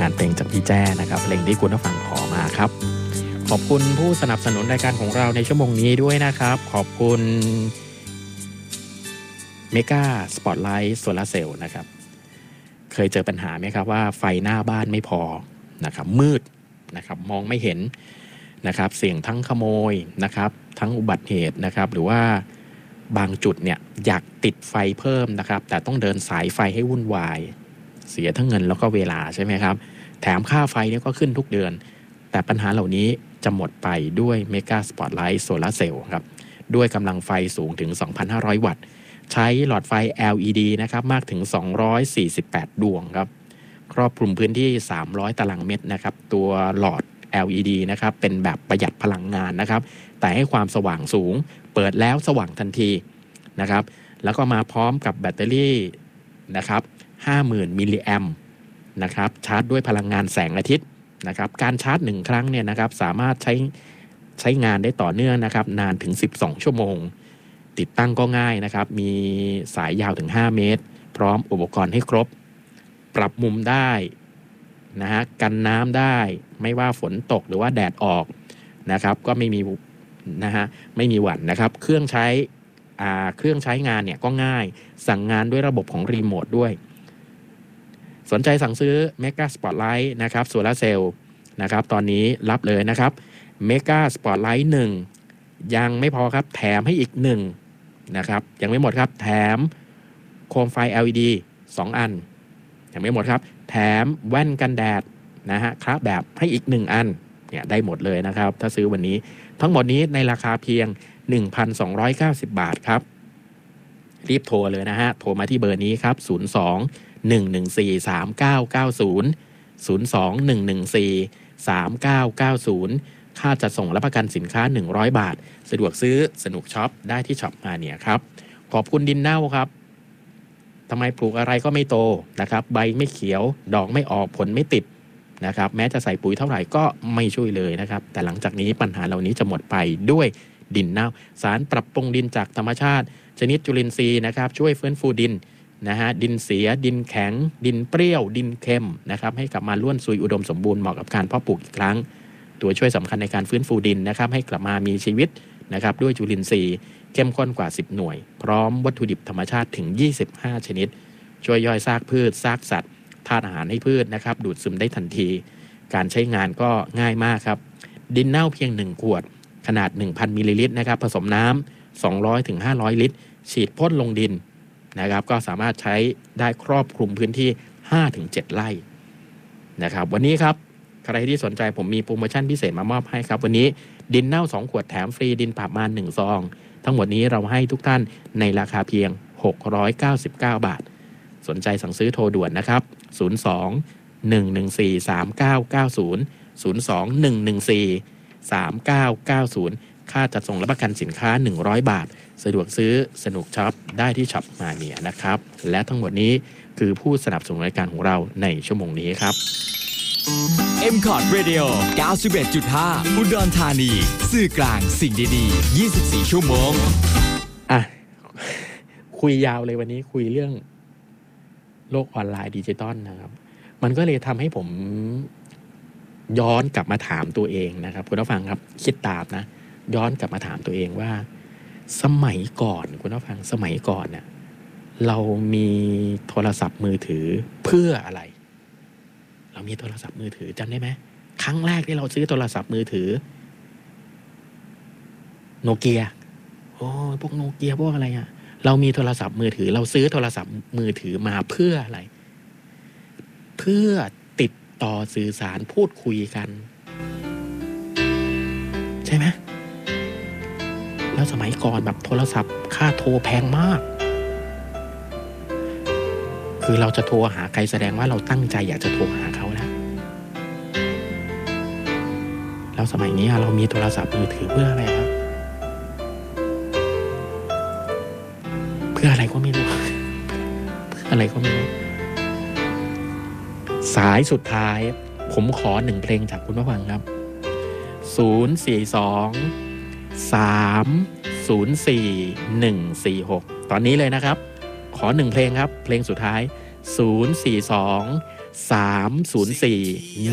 านเพลงจากพี่แจ้นะครับเพลงที่คุณผู้ฟังขอมาครับขอบคุณผู้สนับสนุนรายการของเราในชั่วโมงนี้ด้วยนะครับขอบคุณเมกาสปอตไลท์โซลาร์เซลล์นะครับเคยเจอปัญหาไหมครับว่าไฟหน้าบ้านไม่พอนะครับมืดนะครับมองไม่เห็นนะครับเสี่ยงทั้งขโมยนะครับทั้งอุบัติเหตุนะครับหรือว่าบางจุดเนี่ยอยากติดไฟเพิ่มนะครับแต่ต้องเดินสายไฟให้วุ่นวายเสียทั้งเงินแล้วก็เวลาใช่ไหมครับแถมค่าไฟเนี่ยก็ขึ้นทุกเดือนแต่ปัญหาเหล่านี้จะหมดไปด้วยเมกาสปอตไลท์โซลาร์เซลล์ครับด้วยกำลังไฟสูงถึง 2,500 วัตต์ใช้หลอดไฟ LED นะครับมากถึง248ดวงครับครอบคลุมพื้นที่300ตารางเมตรนะครับตัวหลอด LED นะครับเป็นแบบประหยัดพลังงานนะครับแต่ให้ความสว่างสูงเปิดแล้วสว่างทันทีนะครับแล้วก็มาพร้อมกับแบตเตอรี่นะครับ 50,000 มิลลิแอมป์นะครับชาร์จด้วยพลังงานแสงอาทิตย์นะครับการชาร์จ1ครั้งเนี่ยนะครับสามารถใช้งานได้ต่อเนื่องนะครับนานถึง12ชั่วโมงติดตั้งก็ง่ายนะครับมีสายยาวถึง5เมตรพร้อมอุปกรณ์ให้ครบปรับมุมได้นะฮะกันน้ำได้ไม่ว่าฝนตกหรือว่าแดดออกนะครับก็ไม่มีนะฮะไม่มีหวั่นนะครับเครื่องใช้งานเนี่ยก็ง่ายสั่งงานด้วยระบบของรีโมทด้วยสนใจสั่งซื้อ Mega Spotlight นะครับโซลาร์เซลล์นะครับตอนนี้รับเลยนะครับ Mega Spotlight 1ยังไม่พอครับแถมให้อีก1นะครับยังไม่หมดครับแถมโคมไฟ LED 2 อันยังไม่หมดครับแถมแว่นกันแดดนะฮะครับแบบให้อีก1อันเนี่ยได้หมดเลยนะครับถ้าซื้อวันนี้ทั้งหมดนี้ในราคาเพียง 1,290 บาทครับรีบโทรเลยนะฮะโทรมาที่เบอร์นี้ครับ02-114-3990 02-114-3990ค่าจัดส่งและประกันสินค้า100 บาทสะดวกซื้อสนุกช็อปได้ที่ช็อปมาเนี่ยครับขอบคุณดินเน่าครับทำไมปลูกอะไรก็ไม่โตนะครับใบไม่เขียวดอกไม่ออกผลไม่ติดนะครับแม้จะใส่ปุ๋ยเท่าไหร่ก็ไม่ช่วยเลยนะครับแต่หลังจากนี้ปัญหาเหล่านี้จะหมดไปด้วยดินเน่าสารปรับปรุงดินจากธรรมชาติชนิดจุลินทรีย์นะครับช่วยฟื้นฟูดินนะฮะดินเสียดินแข็งดินเปรี้ยวดินเค็มนะครับให้กลับมาล้วนซุยอุดมสมบูรณ์เหมาะกับการเพาะปลูกอีกครั้งตัวช่วยสำคัญในการฟื้นฟูดินนะครับให้กลับมามีชีวิตนะครับด้วยจุลินทรีย์เข้มข้นกว่า10หน่วยพร้อมวัตถุดิบธรรมชาติถึง25ชนิดช่วยย่อยซากพืชซากสัตว์ธาตุอาหารให้พืชนะครับดูดซึมได้ทันทีการใช้งานก็ง่ายมากครับดินเน่าเพียง1ขวดขนาด 1,000 มิลลิลิตรนะครับผสมน้ำ200 ถึง 500 ลิตรฉีดพ่นลงดินนะครับก็สามารถใช้ได้ครอบคลุมพื้นที่ 5-7 ไร่นะครับวันนี้ครับใครที่สนใจผมมีโปรโมชั่นพิเศษมามอบให้ครับวันนี้ดินเน่า2ขวดแถมฟรีดินปรับมาน1ซองทั้งหมดนี้เราให้ทุกท่านในราคาเพียง699 บาทสนใจสั่งซื้อโทรด่วนนะครับ02-114-3990 02-114-3990ค่าจัดส่งและประกันสินค้า100 บาทสะดวกซื้อสนุกช็อปได้ที่ช็อปมาเนียนะครับและทั้งหมดนี้คือผู้สนับสนุนรายการของเราในชั่วโมงนี้ครับ M-Cod Radio 91.5 อุดรธานีสื่อกลางสิ่งดีๆ24ชั่วโมงคุยยาวเลยวันนี้คุยเรื่องโลกออนไลน์ดิจิตอลนะครับมันก็เลยทำให้ผมย้อนกลับมาถามตัวเองนะครับคุณผู้ฟังครับคิดตามนะย้อนกลับมาถามตัวเองว่าสมัยก่อนคุณผู้ฟังสมัยก่อนเนี่ยเรามีโทรศัพท์มือถือเพื่ออะไรเรามีโทรศัพท์มือถือจำได้ไหมครั้งแรกที่เราซื้อโทรศัพท์มือถือโนเกียพวกโนเกียพวกอะไรอ่ะเรามีโทรศัพท์มือถือเราซื้อโทรศัพท์มือถือมาเพื่ออะไรเพื่อติดต่อสื่อสารพูดคุยกันใช่ไหมแล้วสมัยก่อนแบบโทรศัพท์ค่าโทรแพงมากคือเราจะโทรหาใครแสดงว่าเราตั้งใจอยากจะโทรหาเขาแล้วสมัยนี้เรามีโทรศัพท์มือถือเพื่ออะไรครับเพื่ออะไรก็ไม่รู้เพื่ออะไรก็ไม่รู้สายสุดท้ายผมขอ1เพลงจากคุณผู้ฟังครับ042-304-146ตอนนี้เลยนะครับขอ1เพลงครับเพลงสุดท้าย 042 304